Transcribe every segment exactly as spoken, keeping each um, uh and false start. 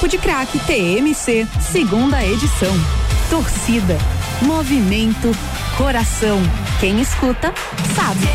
Papo de Craque T M C, segunda edição. Torcida, movimento, coração. Quem escuta, sabe.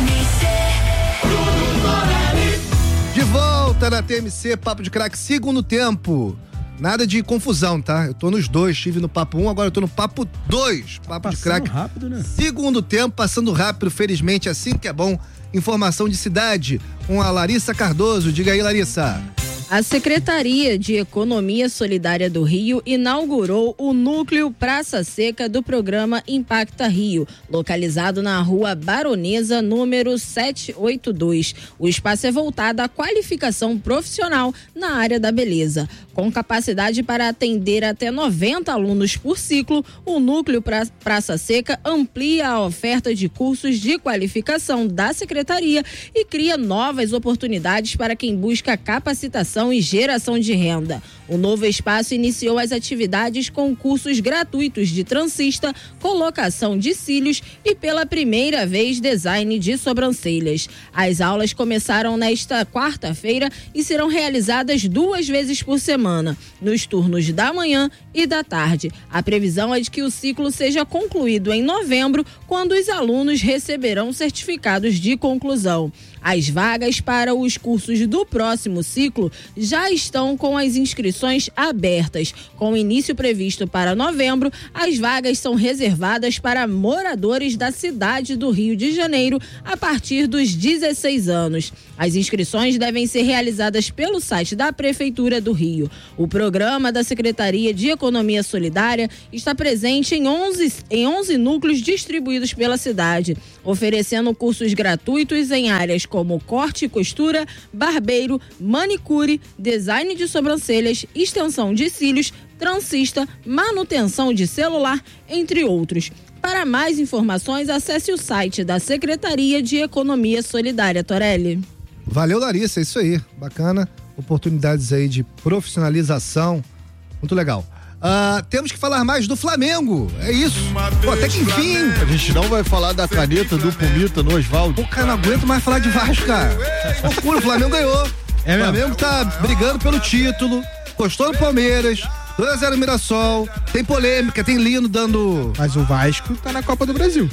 De volta na T M C, Papo de Craque, segundo tempo. Nada de confusão, tá? Eu tô nos dois, estive no Papo um, agora eu tô no Papo dois. Papo de Craque. rápido, né? Segundo tempo, passando rápido, felizmente, assim que é bom. Informação de cidade com a Larissa Cardoso. Diga aí, Larissa. A Secretaria de Economia Solidária do Rio inaugurou o núcleo Praça Seca do programa Impacta Rio, localizado na rua Baronesa, número setecentos e oitenta e dois. O espaço é voltado à qualificação profissional na área da beleza. Com capacidade para atender até noventa alunos por ciclo, o núcleo pra Praça Seca amplia a oferta de cursos de qualificação da Secretaria e cria novas oportunidades para quem busca capacitação e geração de renda. O novo espaço iniciou as atividades com cursos gratuitos de transista, colocação de cílios e, pela primeira vez, design de sobrancelhas. As aulas começaram nesta quarta-feira e serão realizadas duas vezes por semana, nos turnos da manhã e da tarde. A previsão é de que o ciclo seja concluído em novembro, quando os alunos receberão certificados de conclusão. As vagas para os cursos do próximo ciclo já estão com as inscrições abertas. Com o início previsto para novembro, as vagas são reservadas para moradores da cidade do Rio de Janeiro a partir dos dezesseis anos. As inscrições devem ser realizadas pelo site da Prefeitura do Rio. O programa da Secretaria de Economia Solidária está presente em onze, em onze núcleos distribuídos pela cidade, oferecendo cursos gratuitos em áreas como corte e costura, barbeiro, manicure, design de sobrancelhas, extensão de cílios, transista, manutenção de celular, entre outros. Para mais informações, acesse o site da Secretaria de Economia Solidária. Torelli. Valeu, Larissa, é isso aí. Bacana. Oportunidades aí de profissionalização. Muito legal. Uh, temos que falar mais do Flamengo. É isso. Pô, até que enfim. A gente não vai falar da caneta do Pumita no Osvaldo. Pô, cara, não aguento mais falar de Vasco, cara. Loucura, o Flamengo ganhou. É mesmo? O Flamengo tá brigando pelo título. Gostou do Palmeiras. dois a zero Mirassol. Tem polêmica, tem Lino dando... Mas o Vasco tá na Copa do Brasil.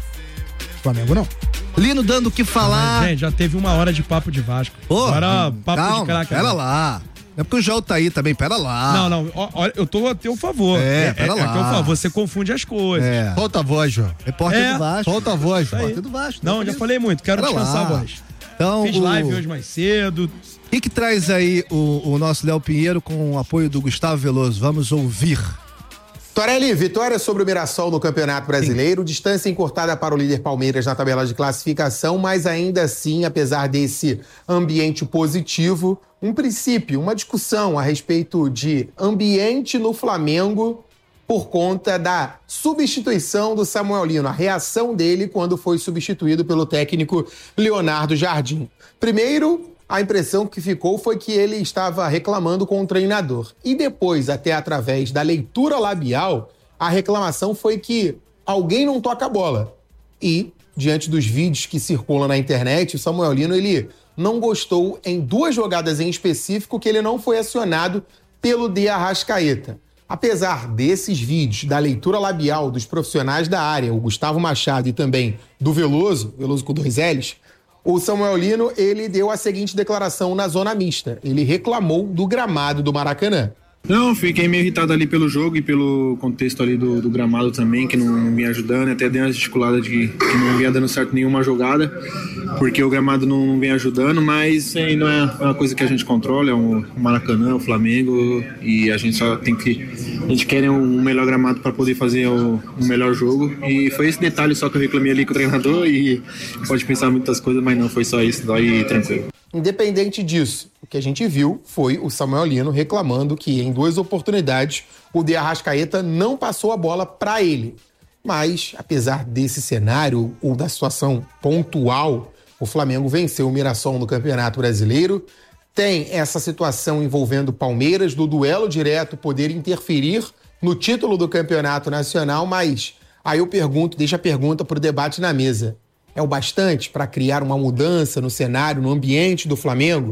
O Flamengo não. Lino dando o que falar. Mas, gente, já teve uma hora de papo de Vasco. Pô, agora papo calma, de craque. Pera lá. É porque o João tá aí também, pera lá. Não, não, ó, eu tô a teu favor. É, é pera é, lá. É a teu favor, você confunde as coisas. É. Solta a voz, João. Repórter é, do Vasco. Solta a voz, João. Repórter do Vasco. Não, já falei muito, quero pera descansar lá. a voz. Então, Fiz o... live hoje mais cedo. O que que traz aí o, o nosso Léo Pinheiro com o apoio do Gustavo Veloso? Vamos ouvir. Torelli, vitória sobre o Mirassol no Campeonato Brasileiro, Sim. distância encurtada para o líder Palmeiras na tabela de classificação, mas ainda assim, apesar desse ambiente positivo, um princípio, uma discussão a respeito de ambiente no Flamengo por conta da substituição do Samuel Lino, a reação dele quando foi substituído pelo técnico Leonardo Jardim. Primeiro, a impressão que ficou foi que ele estava reclamando com o treinador. E depois, até através da leitura labial, a reclamação foi que alguém não toca a bola. E, diante dos vídeos que circulam na internet, o Samuel Lino, ele não gostou em duas jogadas em específico que ele não foi acionado pelo De Arrascaeta. Apesar desses vídeos, da leitura labial dos profissionais da área, o Gustavo Machado e também do Veloso, Veloso com dois L's, o Samuel Lino, ele deu a seguinte declaração na zona mista. Ele reclamou do gramado do Maracanã. Não, fiquei meio irritado ali pelo jogo e pelo contexto ali do, do gramado também, que não, não vinha ajudando. Até dei uma gesticulada de que não vinha dando certo nenhuma jogada, porque o gramado não, não vem ajudando, mas isso aí não é uma coisa que a gente controla, é o Maracanã, o Flamengo, e a gente só tem que... A gente quer um melhor gramado para poder fazer o, um melhor jogo, e foi esse detalhe só que eu reclamei ali com o treinador, e pode pensar muitas coisas, mas não foi só isso, daí tranquilo. Independente disso, o que a gente viu foi o Samuel Lino reclamando que em duas oportunidades o De Arrascaeta não passou a bola para ele. Mas, apesar desse cenário ou da situação pontual, o Flamengo venceu o Mirassol no Campeonato Brasileiro. Tem essa situação envolvendo o Palmeiras, do duelo direto poder interferir no título do Campeonato Nacional, mas aí eu pergunto, deixa a pergunta para o debate na mesa. É o bastante para criar uma mudança no cenário, no ambiente do Flamengo?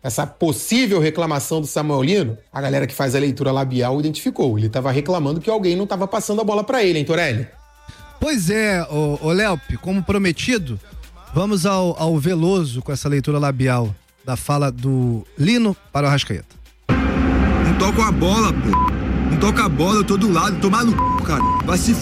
essa possível reclamação do Samuel Lino, a galera que faz a leitura labial identificou. Ele estava reclamando que alguém não estava passando a bola para ele, hein, Torelli? Pois é, ô, ô Léope, como prometido, vamos ao, ao Veloso com essa leitura labial da fala do Lino para o Arrascaeta. Não toco a bola, pô. Não toca a bola, eu tô do lado, tomar no c, cara. Vai se f...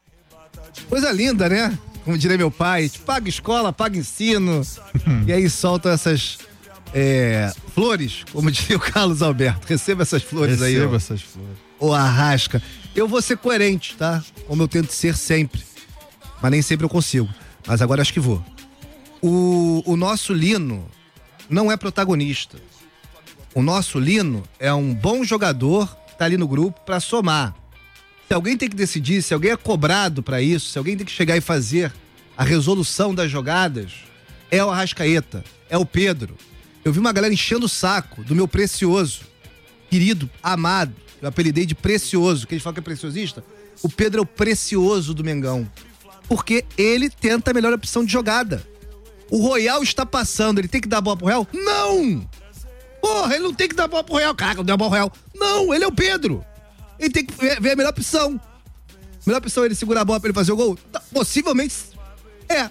Coisa linda, né? Como diria meu pai, paga escola, paga ensino. E aí soltam essas é, flores, como diria o Carlos Alberto. Receba essas flores Receba aí. Receba essas flores. Ô Arrasca. Eu vou ser coerente, tá? Como eu tento ser sempre. Mas nem sempre eu consigo. Mas agora acho que vou. O, o nosso Lino não é protagonista. O nosso Lino é um bom jogador que tá ali no grupo pra somar. Se alguém tem que decidir, se alguém é cobrado pra isso, se alguém tem que chegar e fazer a resolução das jogadas, é o Arrascaeta, é o Pedro. Eu vi uma galera enchendo o saco do meu precioso, querido, amado, eu apelidei de precioso, que eles falam que é preciosista. O Pedro é o precioso do Mengão, porque ele tenta a melhor opção de jogada. O Royal está passando, ele tem que dar a bola pro Royal? Não! Porra, ele não tem que dar a bola pro Royal, cara, não deu a bola pro Royal. Não, ele é o Pedro. Ele tem que ver, ver a melhor opção. A melhor opção é ele segurar a bola pra ele fazer o gol? Possivelmente é.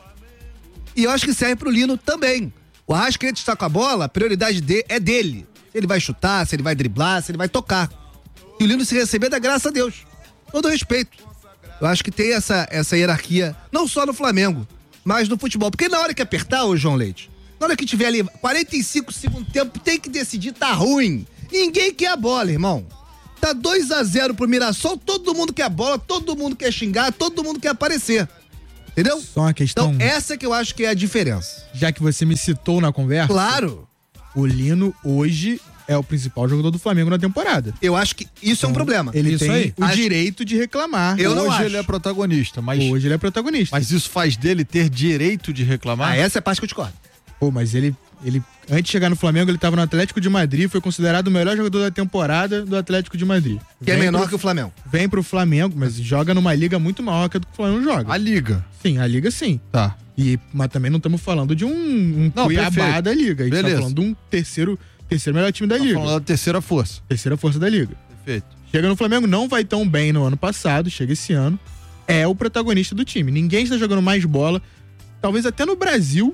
E eu acho que serve pro Lino também. O Arrascaeta está com a bola, a prioridade de, é dele. Se ele vai chutar, se ele vai driblar, se ele vai tocar. E o Lino se receber, dá graças a Deus. Todo respeito. Eu acho que tem essa, essa hierarquia, não só no Flamengo, mas no futebol. Porque na hora que apertar, ô João Leite, na hora que tiver ali quarenta e cinco segundos de tempo, tem que decidir, tá ruim. Ninguém quer a bola, irmão. Tá dois a zero pro Mirassol, todo mundo quer a bola, todo mundo quer xingar, todo mundo quer aparecer. Entendeu? Só uma questão... Então, essa que eu acho que é a diferença. Já que você me citou na conversa... Claro! O Lino, hoje, é o principal jogador do Flamengo na temporada. Eu acho que isso então, é um problema. Ele isso tem aí. o acho... direito de reclamar. Eu não hoje acho. ele é protagonista, mas... Hoje ele é protagonista. Mas isso faz dele ter direito de reclamar? Ah, essa é a parte que eu discordo. Pô, mas ele... ele antes de chegar no Flamengo, ele estava no Atlético de Madrid, foi considerado o melhor jogador da temporada do Atlético de Madrid. Que vem é menor pro, que o Flamengo. Vem pro Flamengo, mas joga numa liga muito maior que a do que o Flamengo joga. A liga? Sim, a liga sim. Tá. E, mas também não estamos falando de um, um não, Cuiabá perfeito. da liga. A gente Beleza. tá falando de um terceiro, terceiro melhor time da tá liga. falando da terceira força. Terceira força da liga. Perfeito. Chega no Flamengo, não vai tão bem no ano passado, chega esse ano. É o protagonista do time. Ninguém está jogando mais bola. Talvez até no Brasil...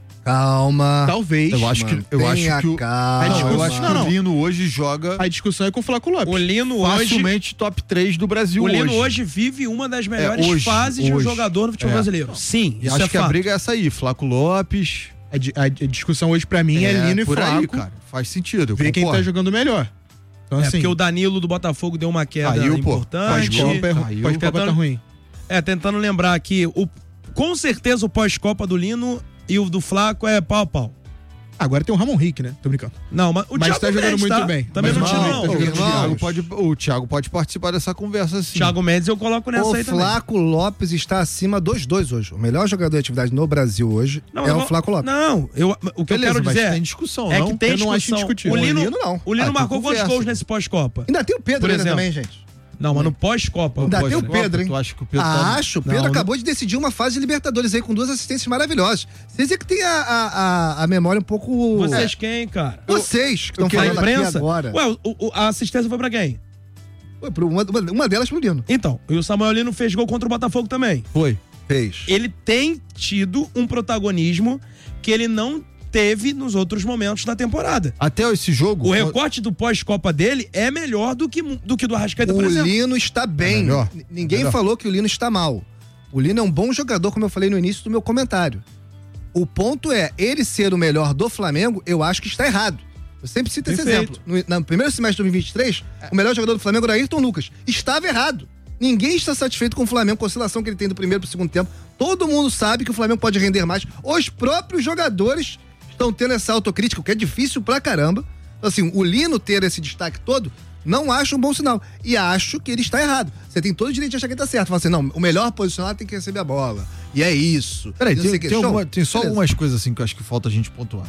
Calma. Talvez. Eu acho que, eu acho que o, calma. não, eu acho que não, não. o Lino hoje joga. A discussão é com o Flávio Lopes. O Lino facilmente hoje, top três do Brasil o hoje. O Lino hoje vive uma das melhores é, hoje, fases hoje. de um jogador no futebol é. brasileiro. Sim, e isso acho é que fato. a briga é essa aí, Flaco Lopes. A, a, a discussão hoje pra mim é, é Lino e por Flaco. Aí, cara. Faz sentido. Ver quem tá jogando melhor. Então, é assim, porque o Danilo do Botafogo deu uma queda caiu, importante. Pós-Copa é, pós tentando, tá ruim. É, tentando lembrar aqui, o, com certeza o pós-Copa do Lino e o do Flaco é pau a pau. Agora tem o Ramon Rick, né? Tô brincando. Não, mas o mas Thiago tá jogando Mendes, muito tá? bem. Também mas não tinha, não. Tá O, o, Thiago pode, o Thiago pode participar dessa conversa sim. Thiago Mendes eu coloco nessa o aí também. O Flaco Lopes está acima dos dois hoje. O melhor jogador de atividade no Brasil hoje não, é o vou... Flaco Lopes. Não, eu, o que Beleza, eu quero dizer tem discussão, é não? que tem eu discussão. Não acho indiscutível. O Lino, o Lino não. O Lino ah, marcou quantos gols nesse pós-Copa? Ainda tem o Pedro ainda também, gente. Não, mas no pós-Copa. Ainda tem o Pedro, hein? Tu acha que o Pedro ah, tá... Acho, o Pedro não, acabou não... de decidir uma fase de Libertadores aí com duas assistências maravilhosas. Vocês é que tem a, a, a, a memória um pouco... Vocês quem, cara? Vocês que estão falando aqui imprensa? agora. Ué, o, o, a assistência foi pra quem? Foi pro uma, uma delas pro Lino. Então, e o Samuel Lino fez gol contra o Botafogo também. Foi. Fez. Ele tem tido um protagonismo que ele não teve nos outros momentos da temporada. Até esse jogo... O recorte do pós-Copa dele é melhor do que do que do Arrascaeta, por exemplo. O Lino está bem. É Ninguém melhor. falou que o Lino está mal. O Lino é um bom jogador, como eu falei no início do meu comentário. O ponto é, ele ser o melhor do Flamengo, eu acho que está errado. Eu sempre cito esse Perfeito. exemplo. No, no primeiro semestre de dois mil e vinte e três, o melhor jogador do Flamengo era Ayrton Lucas. Estava errado. Ninguém está satisfeito com o Flamengo, com a oscilação que ele tem do primeiro para o segundo tempo. Todo mundo sabe que o Flamengo pode render mais. Os próprios jogadores estão tendo essa autocrítica, o que é difícil pra caramba. Então, assim, o Lino ter esse destaque todo, não acho um bom sinal. E acho que ele está errado. Você tem todo o direito de achar que ele tá certo. Fala assim, não, o melhor posicionado tem que receber a bola. E é isso. Peraí, tem, que, tem, alguma, tem só Beleza. algumas coisas assim que eu acho que falta a gente pontuar.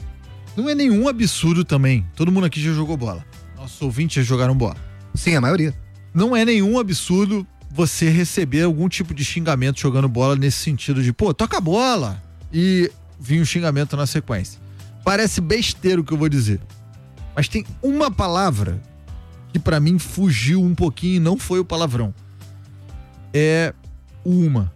Não é nenhum absurdo também. Todo mundo aqui já jogou bola. Nossos ouvintes já jogaram bola. Sim, a maioria. Não é nenhum absurdo você receber algum tipo de xingamento jogando bola nesse sentido de, pô, toca a bola. E vir um xingamento na sequência. Parece besteira o que eu vou dizer. Mas tem uma palavra que pra mim fugiu um pouquinho e não foi o palavrão. É uma.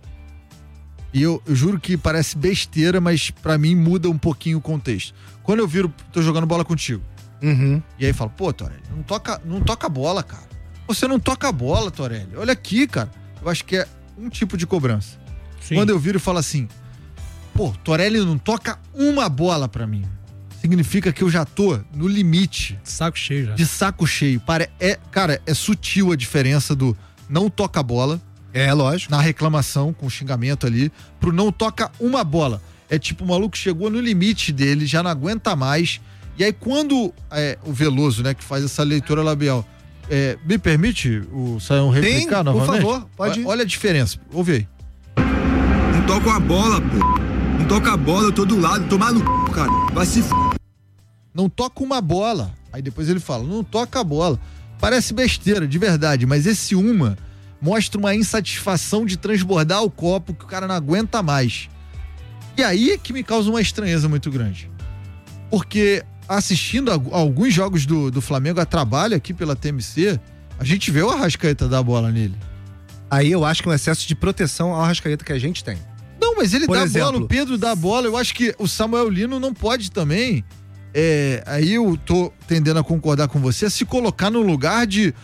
E eu, eu juro que parece besteira, mas pra mim muda um pouquinho o contexto. Quando eu viro, tô jogando bola contigo. Uhum. E aí falo, pô, Torelli, não toca, não toca a bola, cara. Você não toca a bola, Torelli. Olha aqui, cara. Eu acho que é um tipo de cobrança. Sim. Quando eu viro e falo assim, pô, Torelli não toca uma bola pra mim. Significa que eu já tô no limite. Saco cheio já. De saco cheio. Para, é, cara, é sutil a diferença do não toca a bola. É, lógico. Na reclamação, com xingamento ali, pro não toca uma bola. É tipo, o maluco chegou no limite dele, já não aguenta mais. E aí, quando é, o Veloso, né, que faz essa leitura labial, é, me permite o Saião replicar Sim, novamente? por favor, pode ir. Olha a diferença, ouve aí. Não toca a bola, pô. Não toca a bola, eu tô do lado, tomar no c, cara. Vai se f... Não toca uma bola. Aí depois ele fala, não toca a bola. Parece besteira, de verdade, mas esse uma mostra uma insatisfação de transbordar o copo que o cara não aguenta mais. E aí é que me causa uma estranheza muito grande. Porque assistindo a, a alguns jogos do, do Flamengo a trabalho aqui pela T M C, a gente vê o Arrascaeta dar a bola nele. Aí eu acho que é um excesso de proteção ao Arrascaeta que a gente tem. Não, mas ele Por dá a exemplo, bola, o Pedro dá a bola. Eu acho que o Samuel Lino não pode também. É, aí eu tô tendendo a concordar com você, se colocar no lugar de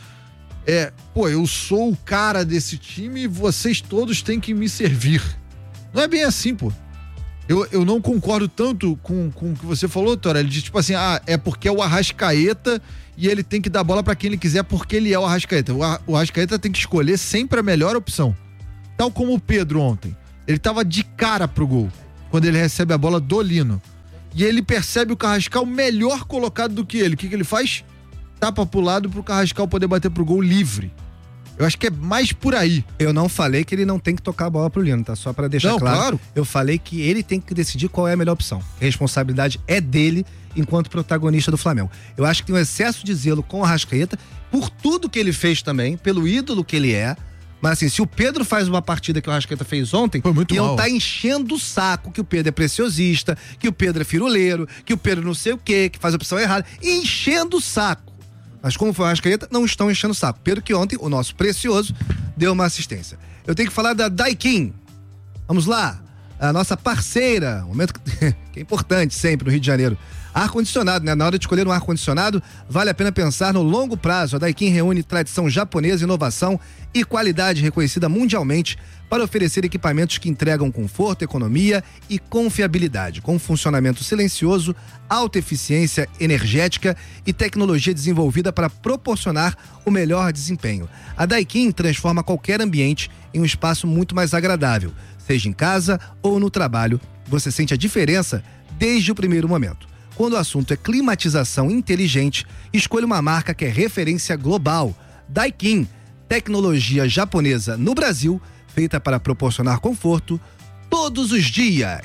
é, pô, eu sou o cara desse time e vocês todos têm que me servir. Não é bem assim, pô. Eu, eu não concordo tanto com, com o que você falou, Torelli, de tipo assim, ah, é porque é o Arrascaeta e ele tem que dar bola pra quem ele quiser porque ele é o Arrascaeta. O, Ar, o Arrascaeta tem que escolher sempre a melhor opção. Tal como o Pedro ontem. Ele tava de cara pro gol, quando ele recebe a bola do Lino. E ele percebe o Carrascal melhor colocado do que ele. O que, que ele faz? Tapa pro lado pro Carrascal poder bater pro gol livre. Eu acho que é mais por aí. Eu não falei que ele não tem que tocar a bola pro Lino, tá? Só pra deixar não, claro. claro. Eu falei que ele tem que decidir qual é a melhor opção. A responsabilidade é dele enquanto protagonista do Flamengo. Eu acho que tem um excesso de zelo com o Arrascaeta por tudo que ele fez também, pelo ídolo que ele é. Mas assim, se o Pedro faz uma partida que o Arrascaeta fez ontem, foi muito iam mal. tá enchendo o saco que o Pedro é preciosista, que o Pedro é firuleiro, que o Pedro não sei o quê, que faz a opção errada, enchendo o saco. Mas como foi o Arrascaeta, não estão enchendo o saco. Pedro que ontem, o nosso precioso, deu uma assistência. Eu tenho que falar da Daikin. Vamos lá. A nossa parceira, um momento que é importante sempre no Rio de Janeiro. Ar-condicionado, né? Na hora de escolher um ar-condicionado, vale a pena pensar no longo prazo. A Daikin reúne tradição japonesa, inovação e qualidade reconhecida mundialmente para oferecer equipamentos que entregam conforto, economia e confiabilidade, com funcionamento silencioso, alta eficiência energética e tecnologia desenvolvida para proporcionar o melhor desempenho. A Daikin transforma qualquer ambiente em um espaço muito mais agradável, seja em casa ou no trabalho. Você sente a diferença desde o primeiro momento. Quando o assunto é climatização inteligente, escolha uma marca que é referência global. Daikin, tecnologia japonesa no Brasil, feita para proporcionar conforto todos os dias.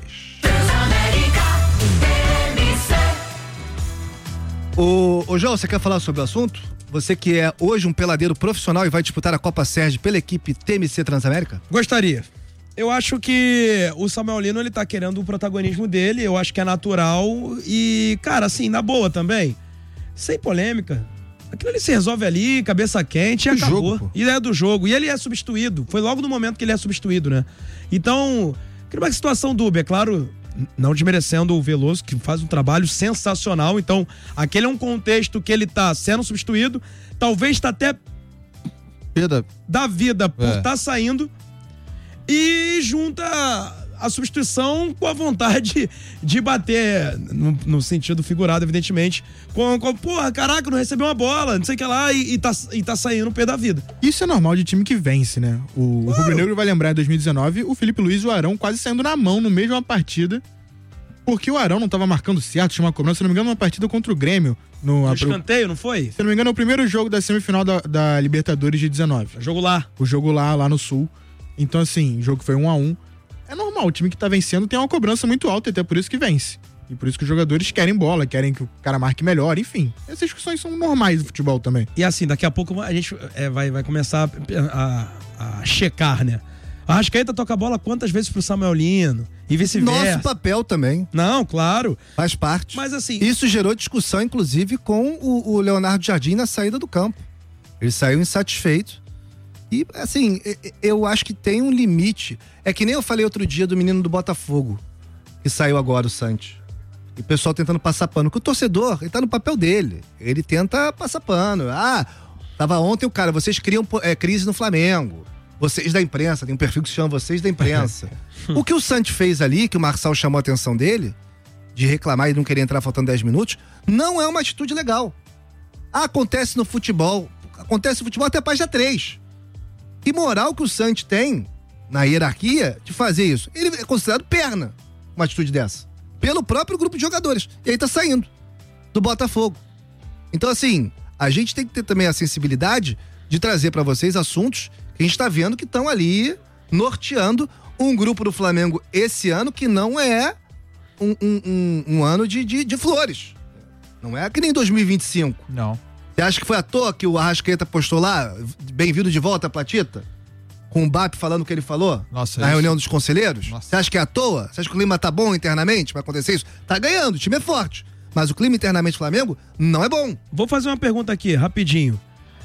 Ô, ô João, você quer falar sobre o assunto? Você que é hoje um peladeiro profissional e vai disputar a Copa Sérgio pela equipe T M C Transamérica? Gostaria. Eu acho que o Samuel Lino, ele tá querendo o protagonismo dele, eu acho que é natural e, cara, assim, na boa também, sem polêmica, aquilo ali se resolve ali, cabeça quente e do acabou. Jogo, e é do jogo. E ele é substituído, foi logo no momento que ele é substituído, né? Então, cria uma situação dúbia, é claro, não desmerecendo o Veloso, que faz um trabalho sensacional, então, aquele é um contexto que ele tá sendo substituído, talvez tá até Pedro. da vida por É. tá saindo, e junta a substituição com a vontade de bater, no, no sentido figurado, evidentemente, com, com, porra, caraca, não recebeu uma bola, não sei o que lá, e, e, tá, e tá saindo o pé da vida. Isso é normal de time que vence, né? O, o Rubro Negro vai lembrar em dois mil e dezenove, o Felipe Luiz e o Arão quase saindo na mão no meio de uma partida, porque o Arão não tava marcando certo, tinha uma cobrança, se não me engano, uma partida contra o Grêmio. No, No escanteio, não foi? Se não me engano, é o primeiro jogo da semifinal da, da Libertadores de dezenove. Jogo lá. O jogo lá, lá no Sul. Então, assim, o jogo foi um a um. É normal, o time que tá vencendo tem uma cobrança muito alta, e até por isso que vence. E por isso que os jogadores querem bola, querem que o cara marque melhor, enfim. Essas discussões são normais do futebol também. E assim, daqui a pouco a gente é, vai, vai começar a, a, a checar, né? A Arrascaeta toca a bola quantas vezes pro Samuel Lino? E vice-versa. Nosso papel também. Não, claro. Faz parte. Mas assim... Isso gerou discussão, inclusive, com o, o Leonardo Jardim na saída do campo. Ele saiu insatisfeito. E, assim, eu acho que tem um limite. É que nem eu falei outro dia do menino do Botafogo, que saiu agora, o Santos. E o pessoal tentando passar pano. Porque o torcedor, ele tá no papel dele. Ele tenta passar pano. Ah, tava ontem o cara, vocês criam é, crise no Flamengo. Vocês da imprensa, tem um perfil que se chama Vocês da Imprensa. O que o Santos fez ali, que o Marçal chamou a atenção dele, de reclamar e não querer entrar faltando dez minutos, não é uma atitude legal. Acontece no futebol, acontece no futebol até a página três. Que moral que o Santos tem, na hierarquia, de fazer isso? Ele é considerado perna, uma atitude dessa. Pelo próprio grupo de jogadores. E aí tá saindo do Botafogo. Então, assim, a gente tem que ter também a sensibilidade de trazer pra vocês assuntos que a gente tá vendo que estão ali norteando um grupo do Flamengo esse ano que não é um, um, um, um ano de, de, de flores. Não é que nem dois mil e vinte e cinco. Não. Você acha que foi à toa que o Arrascaeta postou lá, bem-vindo de volta, Platita? Com o B A P falando o que ele falou? Nossa, na isso. reunião dos conselheiros? Nossa. Você acha que é à toa? Você acha que o clima tá bom internamente pra acontecer isso? Tá ganhando, o time é forte. Mas o clima internamente do Flamengo não é bom. Vou fazer uma pergunta aqui, rapidinho.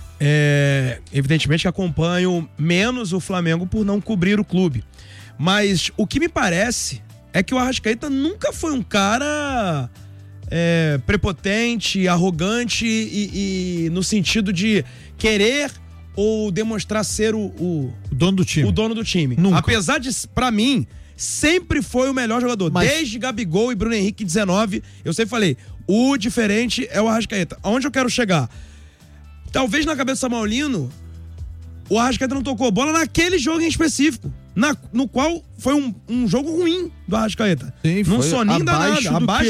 É, evidentemente que acompanho menos o Flamengo por não cobrir o clube. Mas o que me parece é que o Arrascaeta nunca foi um cara é, prepotente, arrogante e, e no sentido de querer ou demonstrar ser o, o, o dono do time. O dono do time. Nunca. Apesar de, pra mim, sempre foi o melhor jogador. Mas... Desde Gabigol e Bruno Henrique dezenove, eu sempre falei, o diferente é o Arrascaeta. Aonde eu quero chegar? Talvez na cabeça do Samuel Lino, o Arrascaeta não tocou bola naquele jogo em específico, na, no qual foi um, um jogo ruim do Arrascaeta. Sim, não foi soninho abaixo danado, do abaixo